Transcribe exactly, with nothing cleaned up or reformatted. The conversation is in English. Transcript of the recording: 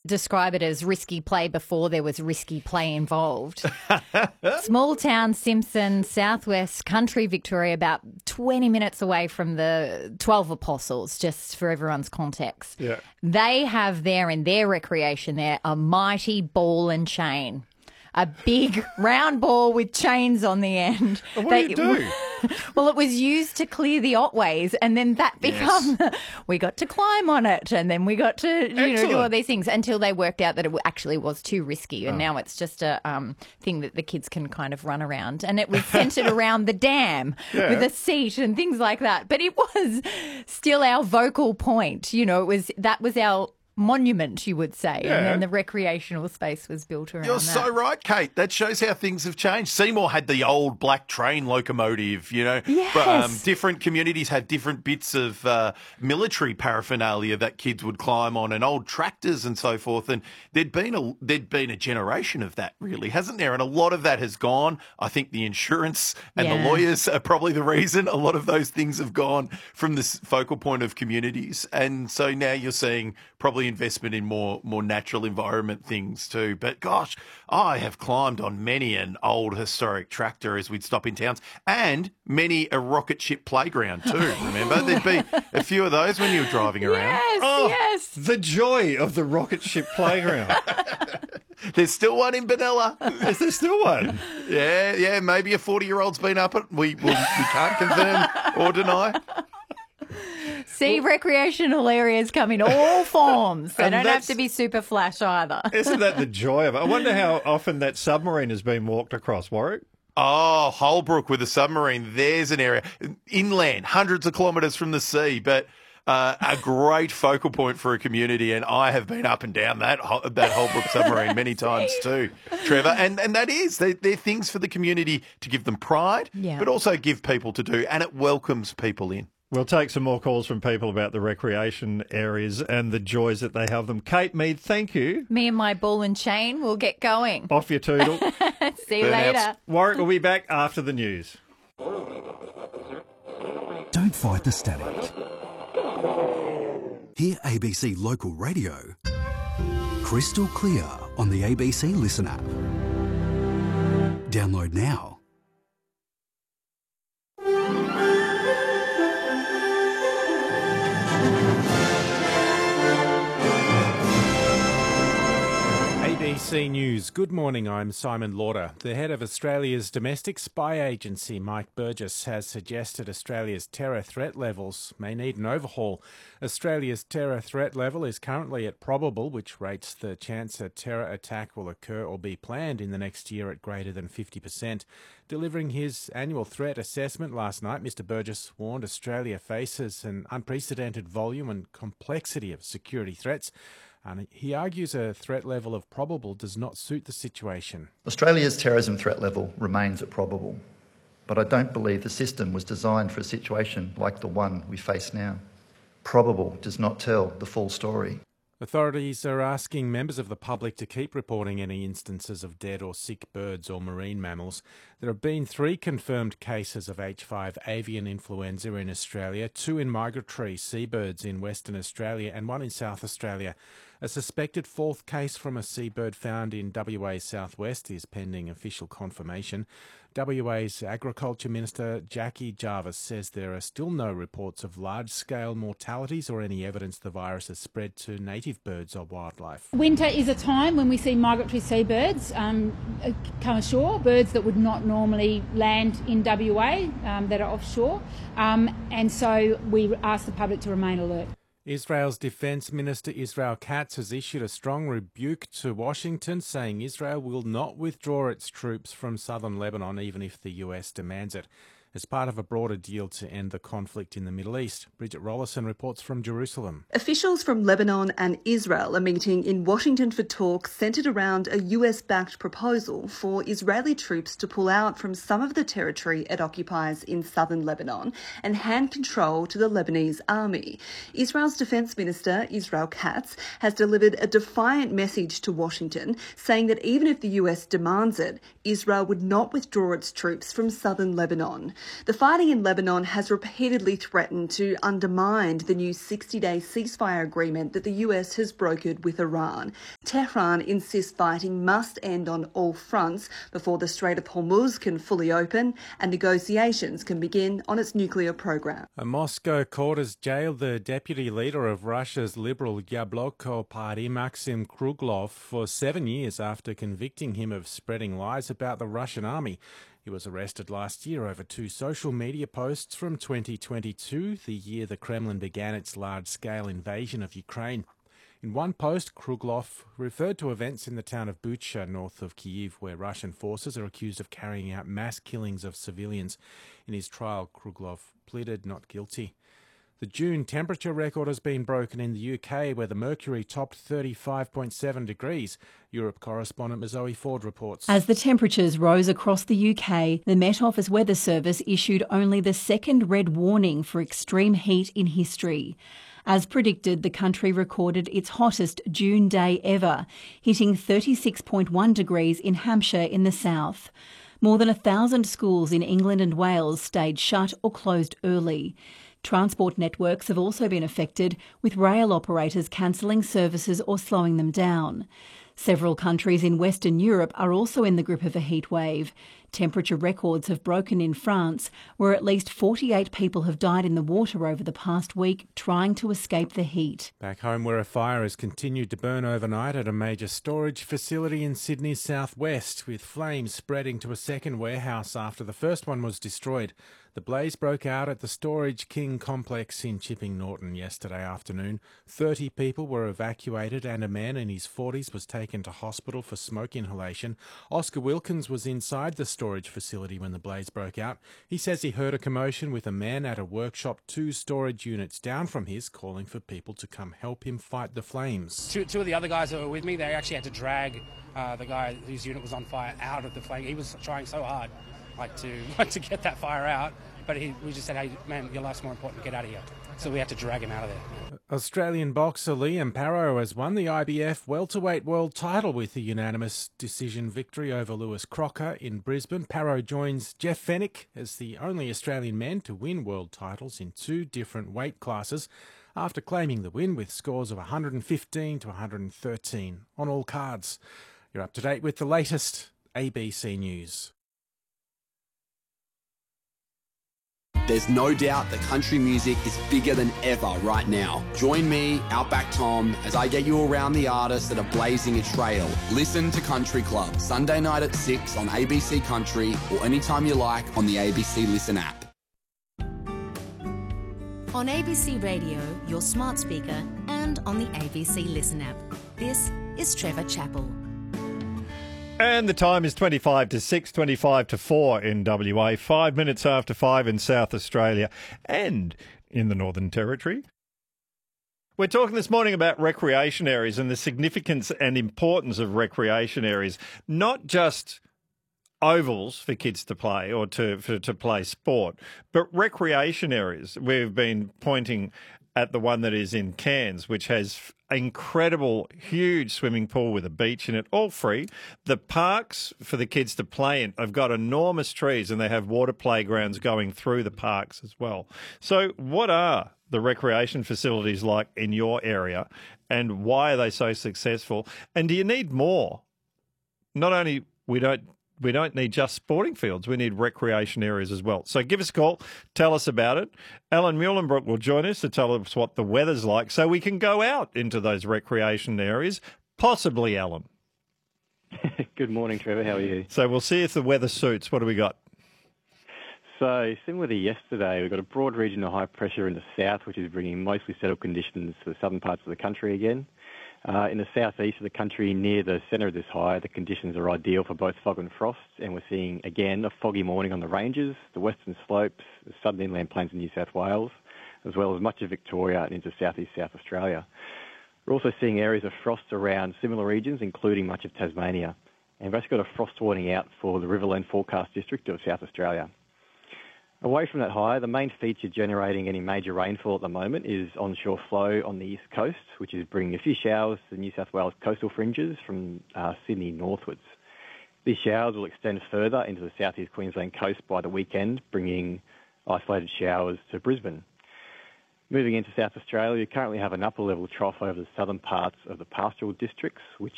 describe it as risky play before there was risky play involved. Small town Simpson, southwest country Victoria, about twenty minutes away from the twelve Apostles, just for everyone's context. Yeah. They have there in their recreation there a mighty ball and chain. A big round ball with chains on the end. What They- do you do? Well, it was used to clear the Otways, and then that become we got to climb on it, and then we got to you know do all Excellent. these things until they worked out that it actually was too risky, and now it's just a um, thing that the kids can kind of run around, and it was centred around the dam Yeah. with a seat and things like that. But it was still our vocal point, you know. It was that was our monument, you would say, Yeah. and then the recreational space was built around You're that. so right, Kate. That shows how things have changed. Seymour had the old black train locomotive, you know. Yes. But, um, different communities had different bits of uh, military paraphernalia that kids would climb on, and old tractors and so forth. And there'd been a there'd been a generation of that, really, hasn't there? And a lot of that has gone. I think the insurance and Yeah. the lawyers are probably the reason a lot of those things have gone from this focal point of communities. And so now you're seeing probably investment in more more natural environment things too. But gosh, I have climbed on many an old historic tractor as we'd stop in towns, and many a rocket ship playground too. Remember, there'd be a few of those when you were driving around. Yes, Oh, yes. the joy of the rocket ship playground. There's still one in Benalla. Is there still one? Yeah, yeah. Maybe a forty-year-old's been up it. We we, we can't confirm or deny. See, recreational areas come in all forms. They And don't have that's- to be super flash either. Isn't that the joy of it? I wonder how often that submarine has been walked across, Warwick. Oh, Holbrook with a submarine. There's an area inland, hundreds of kilometres from the sea, but uh, a great focal point for a community. And I have been up and down that Hol- that Holbrook submarine many times too, Trevor. And and that is they, they're things for the community to give them pride, Yeah. but also give people to do, and it welcomes people in. We'll take some more calls from people about the recreation areas and the joys that they have them. Kate Mead, thank you. Me and my ball and chain will get going. Off your toodle. See you Burnouts. later. Warwick will be back after the news. Don't fight the static. Hear A B C Local Radio crystal clear on the A B C Listen app. Download now. A B C News. Good morning, I'm Simon Lauder. The head of Australia's domestic spy agency, Mike Burgess, has suggested Australia's terror threat levels may need an overhaul. Australia's terror threat level is currently at probable, which rates the chance a terror attack will occur or be planned in the next year at greater than fifty percent. Delivering his annual threat assessment last night, Mr Burgess warned Australia faces an unprecedented volume and complexity of security threats. And he argues a threat level of probable does not suit the situation. Australia's terrorism threat level remains at probable, but I don't believe the system was designed for a situation like the one we face now. Probable does not tell the full story. Authorities are asking members of the public to keep reporting any instances of dead or sick birds or marine mammals. There have been three confirmed cases of H five avian influenza in Australia, two in migratory seabirds in Western Australia and one in South Australia. A suspected fourth case from a seabird found in W A southwest is pending official confirmation. W A's Agriculture Minister Jackie Jarvis says there are still no reports of large-scale mortalities or any evidence the virus has spread to native birds or wildlife. Winter is a time when we see migratory seabirds um, come ashore, birds that would not normally land in W A um, that are offshore, um, and so we ask the public to remain alert. Israel's Defence Minister Israel Katz has issued a strong rebuke to Washington, saying Israel will not withdraw its troops from southern Lebanon even if the U S demands it. As part of a broader deal to end the conflict in the Middle East. Bridget Rollison reports from Jerusalem. Officials from Lebanon and Israel are meeting in Washington for talks centred around a U S-backed proposal for Israeli troops to pull out from some of the territory it occupies in southern Lebanon and hand control to the Lebanese army. Israel's Defence Minister, Israel Katz, has delivered a defiant message to Washington, saying that even if the U S demands it, Israel would not withdraw its troops from southern Lebanon. The fighting in Lebanon has repeatedly threatened to undermine the new sixty-day ceasefire agreement that the U S has brokered with Iran. Tehran insists fighting must end on all fronts before the Strait of Hormuz can fully open and negotiations can begin on its nuclear program. A Moscow court has jailed the deputy leader of Russia's liberal Yabloko party, Maxim Kruglov, for seven years after convicting him of spreading lies about the Russian army. He was arrested last year over two social media posts from twenty twenty-two, the year the Kremlin began its large-scale invasion of Ukraine. In one post, Kruglov referred to events in the town of Bucha, north of Kyiv, where Russian forces are accused of carrying out mass killings of civilians. In his trial, Kruglov pleaded not guilty. The June temperature record has been broken in the U K, where the mercury topped thirty-five point seven degrees. Europe correspondent Zoe Ford reports. As the temperatures rose across the U K, the Met Office Weather Service issued only the second red warning for extreme heat in history. As predicted, the country recorded its hottest June day ever, hitting thirty-six point one degrees in Hampshire in the south. More than a thousand schools in England and Wales stayed shut or closed early. Transport networks have also been affected, with rail operators cancelling services or slowing them down. Several countries in Western Europe are also in the grip of a heat wave. Temperature records have broken in France, where at least forty-eight people have died in the water over the past week trying to escape the heat. Back home, where a fire has continued to burn overnight at a major storage facility in Sydney's southwest, with flames spreading to a second warehouse after the first one was destroyed. The blaze broke out at the Storage King complex in Chipping Norton yesterday afternoon. Thirty people were evacuated and a man in his forties was taken to hospital for smoke inhalation. Oscar Wilkins was inside the storage facility when the blaze broke out. He says he heard a commotion with a man at a workshop two storage units down from his calling for people to come help him fight the flames. Two, two of the other guys that were with me, they actually had to drag uh, the guy whose unit was on fire out of the flame. He was trying so hard like to like to get that fire out, but he, we just said, hey, man, your life's more important, get out of here. So we had to drag him out of there. Australian boxer Liam Parrow has won the I B F welterweight world title with a unanimous decision victory over Lewis Crocker in Brisbane. Parrow joins Jeff Fennick as the only Australian man to win world titles in two different weight classes, after claiming the win with scores of one fifteen to one thirteen on all cards. You're up to date with the latest A B C News. There's no doubt that country music is bigger than ever right now. Join me, Outback Tom, as I get you around the artists that are blazing a trail. Listen to Country Club, Sunday night at six on A B C Country, or anytime you like on the A B C Listen app. On A B C Radio, your smart speaker, and on the A B C Listen app. This is Trevor Chappell. And the time is twenty-five to six, twenty-five to four in W A, five minutes after five in South Australia and in the Northern Territory. We're talking this morning about recreation areas and the significance and importance of recreation areas, not just ovals for kids to play or to, for, to play sport, but recreation areas. We've been pointing at the one that is in Cairns, which has incredible, huge swimming pool with a beach in it, all free. The parks for the kids to play in have got enormous trees and they have water playgrounds going through the parks as well. So what are the recreation facilities like in your area and why are they so successful? And do you need more? Not only we don't We don't need just sporting fields. We need recreation areas as well. So give us a call. Tell us about it. Alan Muhlenbrook will join us to tell us what the weather's like so we can go out into those recreation areas. Possibly, Alan. Good morning, Trevor. How are you? So we'll see if the weather suits. What do we got? So similar to yesterday, we've got a broad region of high pressure in the south, which is bringing mostly settled conditions to the southern parts of the country again. Uh, in the southeast of the country, near the centre of this high, the conditions are ideal for both fog and frost, and we're seeing, again, a foggy morning on the ranges, the western slopes, the southern inland plains of New South Wales, as well as much of Victoria and into southeast South Australia. We're also seeing areas of frost around similar regions, including much of Tasmania. And we've actually got a frost warning out for the Riverland Forecast District of South Australia. Away from that high, the main feature generating any major rainfall at the moment is onshore flow on the east coast, which is bringing a few showers to the New South Wales coastal fringes from uh, Sydney northwards. These showers will extend further into the southeast Queensland coast by the weekend, bringing isolated showers to Brisbane. Moving into South Australia, you currently have an upper level trough over the southern parts of the pastoral districts, which